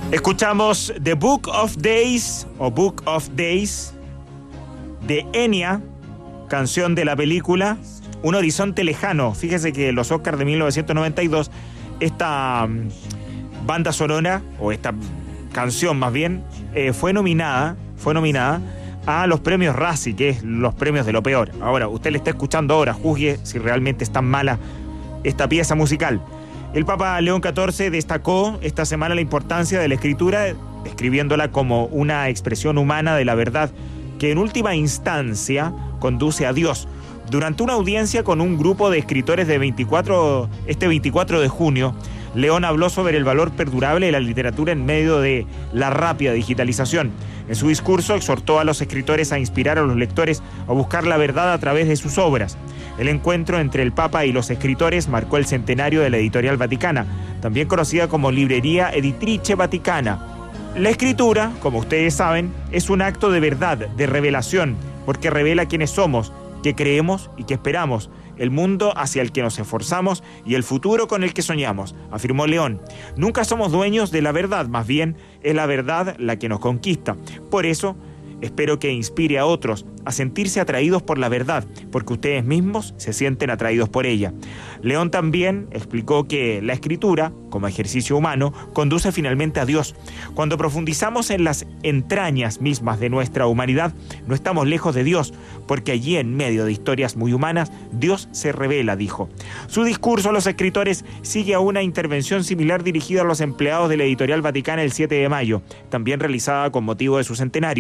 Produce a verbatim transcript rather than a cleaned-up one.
Escuchamos The Book of Days o Book of Days de Enya, canción de la película Un Horizonte Lejano. Fíjese que los Oscars de mil novecientos noventa y dos, esta um, banda sonora, o esta canción más bien, eh, fue nominada, fue nominada a los premios Razzie, que es los premios de lo peor. Ahora, usted le está escuchando ahora, juzgue si realmente es tan mala esta pieza musical. El Papa León catorce destacó esta semana la importancia de la escritura, describiéndola como una expresión humana de la verdad que en última instancia conduce a Dios. Durante una audiencia con un grupo de escritores de veinticuatro, este veinticuatro de junio, León habló sobre el valor perdurable de la literatura en medio de la rápida digitalización. En su discurso exhortó a los escritores a inspirar a los lectores a buscar la verdad a través de sus obras. El encuentro entre el Papa y los escritores marcó el centenario de la Editorial Vaticana, también conocida como Librería Editrice Vaticana. La escritura, como ustedes saben, es un acto de verdad, de revelación, porque revela quiénes somos, qué creemos y qué esperamos, el mundo hacia el que nos esforzamos y el futuro con el que soñamos, afirmó León. Nunca somos dueños de la verdad, más bien es la verdad la que nos conquista. Por eso, espero que inspire a otros a sentirse atraídos por la verdad, porque ustedes mismos se sienten atraídos por ella. León también explicó que la escritura, como ejercicio humano, conduce finalmente a Dios. Cuando profundizamos en las entrañas mismas de nuestra humanidad, no estamos lejos de Dios, porque allí, en medio de historias muy humanas, Dios se revela, dijo. Su discurso a los escritores sigue a una intervención similar dirigida a los empleados de la Editorial Vaticana el siete de mayo, también realizada con motivo de su centenario.